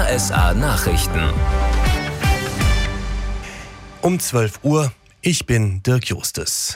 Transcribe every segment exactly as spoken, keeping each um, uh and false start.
R S A Nachrichten. Um zwölf Uhr, ich bin Dirk Justus.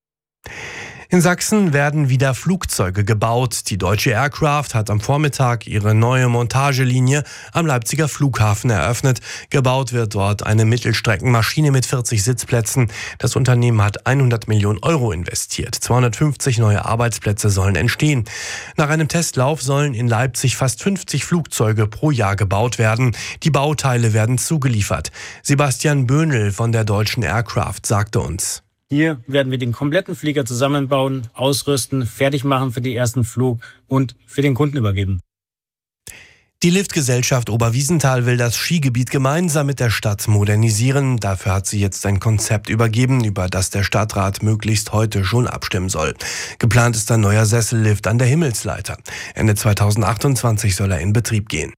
In Sachsen werden wieder Flugzeuge gebaut. Die Deutsche Aircraft hat am Vormittag ihre neue Montagelinie am Leipziger Flughafen eröffnet. Gebaut wird dort eine Mittelstreckenmaschine mit vierzig Sitzplätzen. Das Unternehmen hat hundert Millionen Euro investiert. zweihundertfünfzig neue Arbeitsplätze sollen entstehen. Nach einem Testlauf sollen in Leipzig fast fünfzig Flugzeuge pro Jahr gebaut werden. Die Bauteile werden zugeliefert. Sebastian Böhnl von der Deutschen Aircraft sagte uns: Hier werden wir den kompletten Flieger zusammenbauen, ausrüsten, fertig machen für den ersten Flug und für den Kunden übergeben. Die Liftgesellschaft Oberwiesenthal will das Skigebiet gemeinsam mit der Stadt modernisieren. Dafür hat sie jetzt ein Konzept übergeben, über das der Stadtrat möglichst heute schon abstimmen soll. Geplant ist ein neuer Sessellift an der Himmelsleiter. Ende zweitausendachtundzwanzig soll er in Betrieb gehen.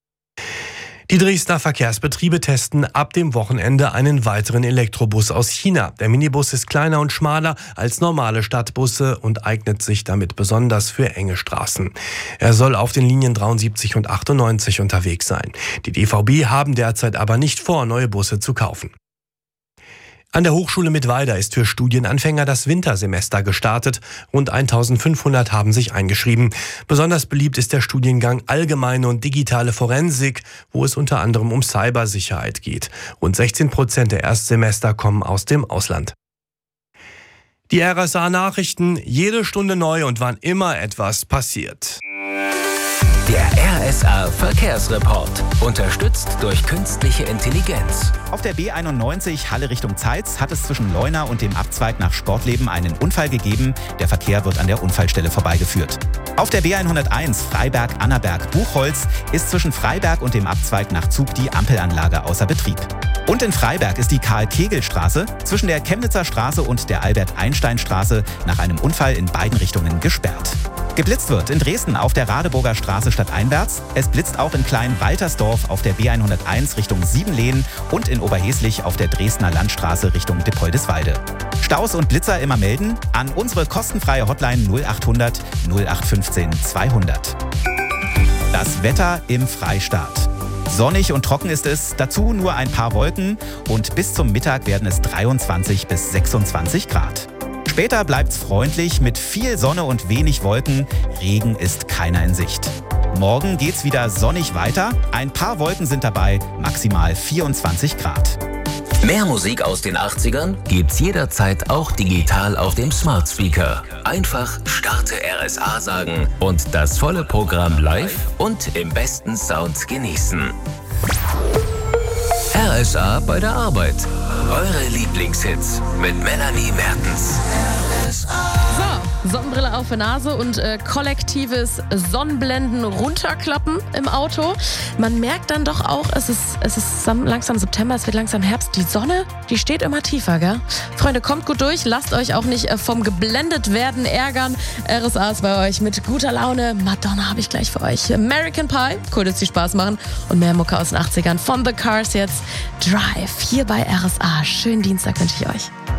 Die Dresdner Verkehrsbetriebe testen ab dem Wochenende einen weiteren Elektrobus aus China. Der Minibus ist kleiner und schmaler als normale Stadtbusse und eignet sich damit besonders für enge Straßen. Er soll auf den Linien dreiundsiebzig und achtundneunzig unterwegs sein. Die D V B haben derzeit aber nicht vor, neue Busse zu kaufen. An der Hochschule Mittweida ist für Studienanfänger das Wintersemester gestartet. Rund eintausendfünfhundert haben sich eingeschrieben. Besonders beliebt ist der Studiengang Allgemeine und Digitale Forensik, wo es unter anderem um Cybersicherheit geht. Rund sechzehn Prozent der Erstsemester kommen aus dem Ausland. Die R S A-Nachrichten, jede Stunde neu und wann immer etwas passiert. Der R S A Verkehrsreport, unterstützt durch künstliche Intelligenz. Auf der B einundneunzig Halle Richtung Zeitz hat es zwischen Leuna und dem Abzweig nach Sportleben einen Unfall gegeben. Der Verkehr wird an der Unfallstelle vorbeigeführt. Auf der B hunderteins Freiberg-Annaberg-Buchholz ist zwischen Freiberg und dem Abzweig nach Zug die Ampelanlage außer Betrieb. Und in Freiberg ist die Karl-Kegel-Straße zwischen der Chemnitzer Straße und der Albert-Einstein-Straße nach einem Unfall in beiden Richtungen gesperrt. Geblitzt wird in Dresden auf der Radeburger Straße stadteinwärts. Es blitzt auch in Klein-Waltersdorf auf der B hunderteins Richtung Siebenlehen und in Oberheslich auf der Dresdner Landstraße Richtung Dippoldiswalde. Staus und Blitzer immer melden an unsere kostenfreie Hotline null achthundert null acht fünfzehn zweihundert. Das Wetter im Freistaat. Sonnig und trocken ist es, dazu nur ein paar Wolken und bis zum Mittag werden es dreiundzwanzig bis sechsundzwanzig Grad. Später bleibt's freundlich mit viel Sonne und wenig Wolken. Regen ist keiner in Sicht. Morgen geht's wieder sonnig weiter. Ein paar Wolken sind dabei, maximal vierundzwanzig Grad. Mehr Musik aus den achtzigern gibt's jederzeit auch digital auf dem Smart Speaker. Einfach Starte R S A sagen und das volle Programm live und im besten Sound genießen. R S A bei der Arbeit. Eure Lieblingshits mit Melanie Mertens. So, Sonnenbrille auf der Nase und äh, kollektives Sonnenblenden runterklappen im Auto. Man merkt dann doch auch, es ist, es ist langsam September, es wird langsam Herbst. Die Sonne, die steht immer tiefer, gell? Freunde, kommt gut durch, lasst euch auch nicht äh, vom geblendet werden ärgern. R S A ist bei euch mit guter Laune. Madonna habe ich gleich für euch. American Pie, cool, dass die Spaß machen. Und mehr Mucke aus den achtzigern von The Cars jetzt. Drive, hier bei R S A. Schönen Dienstag wünsche ich euch.